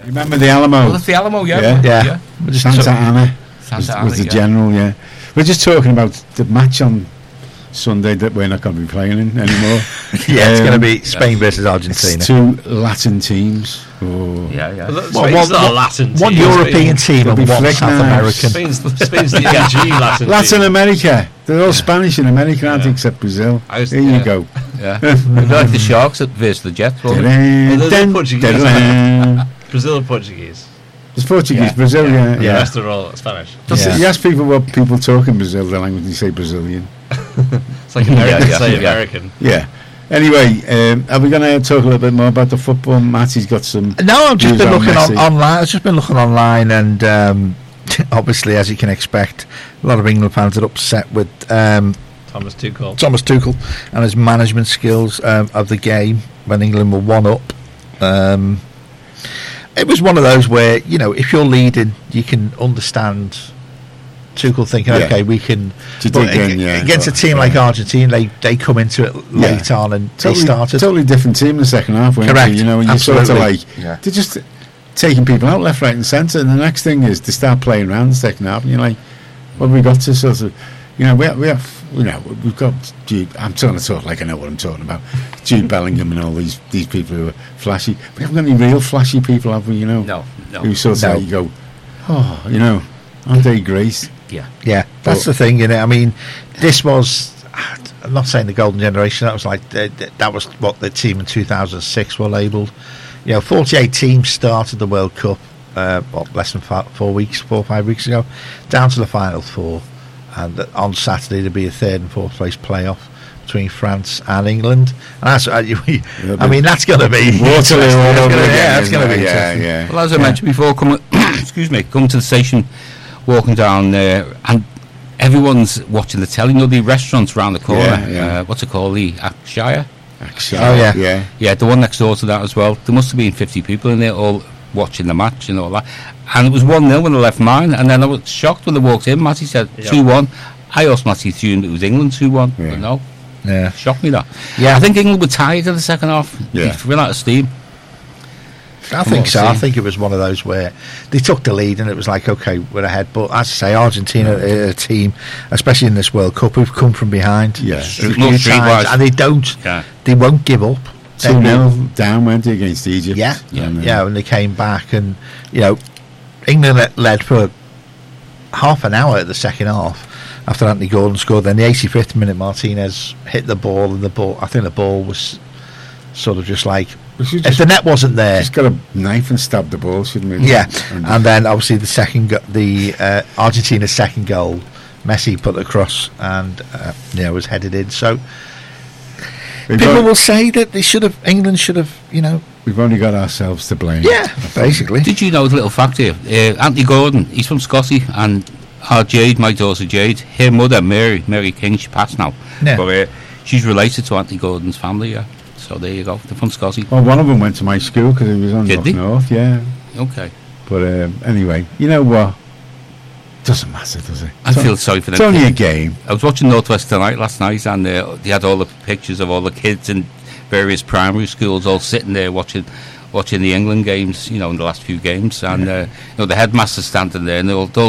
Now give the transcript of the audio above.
Remember the Alamo? Well, that's the Alamo, yeah. Yeah. Santa Ana Santa was Ana, the general, yeah. We're just talking about the match on Sunday that we're not going to be playing in anymore. Yeah, it's going to be Spain versus Argentina. It's two Latin teams. Oh. Yeah. Well, Spain's not a Latin one team. European team and They'll be one flick South knives. American. Spain's the AG Latin Latin team. America. They're all Spanish and American, aren't they, except Brazil. There you go. Yeah. We're like the Sharks versus the Jets. wasn't it? They're Portuguese. Brazil and Portuguese. It's Portuguese, Yeah. Brazil, yeah. The rest are all Spanish. You ask people what people talk in Brazil, their language, they say Brazilian. It's like American say yeah. American. Yeah. Anyway, are we going to talk a little bit more about the football? Matty's got some. No, I've just views been on looking Messi. online. I've just been looking online, and obviously, as you can expect, a lot of England fans are upset with Thomas Tuchel and his management skills of the game when England were 1-up. It was one of those where, you know, if you're leading, you can understand Tuchel thinking, Yeah. okay, we can. To But dig in, yeah. against a team like Argentina, they come into it late on and they started. Totally different team in the second half, weren't Correct. they? You know, and you're sort of Absolutely. like, Yeah. they're just taking people out left, right, and centre. And the next thing is they start playing around the second half, and you're like, what have we got to sort of, you know, we have, you know, we've got Jude. I'm trying to talk like I know what I'm talking about. Jude Bellingham and all these people who are flashy. We haven't got any real flashy people, have we? You know, No. who sort of No. like you go, oh, you know, aren't they great? Yeah, that's the thing, you know. I mean, this was. I'm not saying the golden generation. That was like that was what the team in 2006 were labelled. You know, 48 teams started the World Cup. Less than 4 or 5 weeks ago, down to the final four, and on Saturday there'll be a third and fourth place playoff between France and England. And that's, I mean, that's going to be Waterloo all over again. That's going to be yeah, interesting. yeah. Well, as I mentioned before, come to the station, walking down there, and everyone's watching the telly. You know, the restaurants around the corner. Yeah. What's it called? The Akshaya? Actually, Oh, yeah. yeah. Yeah, the one next door to that as well. There must have been 50 people in there all watching the match and all that. And it was 1-0 when I left mine. And then I was shocked when they walked in. Matty said 2-1. I asked Matty assumed it was England 2-1. Yeah. But no. Yeah. Shocked me that. Yeah. I think England were tired in the second half. Yeah. They ran out of steam. I think so. I think it was one of those where they took the lead and it was like, okay, we're ahead. But as I say, Argentina are a team, especially in this World Cup, who've come from behind Yeah. a Street- few streetwise. times, and they won't give up. 2-0 down, went they, against Egypt? Yeah, And, and they came back, and you know, England led for half an hour at the second half after Anthony Gordon scored. Then the 85th minute, Martinez hit the ball, and I think the ball was sort of just like, if the net wasn't there, Just got a knife and stabbed the ball, shouldn't we? yeah. And then obviously the Argentina's second goal, Messi put it across and was headed in. So people will say that England should have, we've only got ourselves to blame. yeah, basically. Did you know, a little fact here? Anthony Gordon, he's from Scotty, and our Jade, my daughter Jade, her mother, Mary King, she passed now. Yeah. But she's related to Anthony Gordon's family, yeah. So there you go, they're from Scotty. Well, one of them went to my school because he was on Did North he? North, yeah. Okay. But anyway, you know what? Doesn't matter, does it? I feel sorry for them. It's only a kids. game. I was watching Northwest tonight last night, and they had all the pictures of all the kids in various primary schools all sitting there watching the England games, in the last few games, and the headmaster's standing there, and they're all